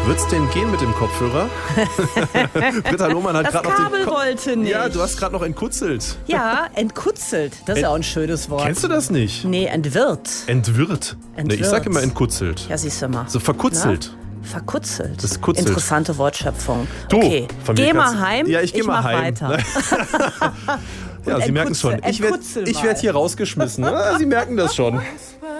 Wird's denn gehen mit dem Kopfhörer? Britta Lohmann hat gerade noch Das Kabel wollte nicht. Ja, du hast gerade noch entkutzelt. Ja, entkutzelt. Das ist ja auch ein schönes Wort. Kennst du das nicht? Nee, entwirrt. Entwirrt. Nee, ich sag immer entkutzelt. Ja, siehst du mal. So verkutzelt. Na? Verkutzelt. Das kutzelt. Interessante Wortschöpfung. Du, okay, geh mal heim. Ja, ich geh mal heim. Weiter. Ja, Sie merken es schon. Ich werd hier rausgeschmissen. Sie merken das schon.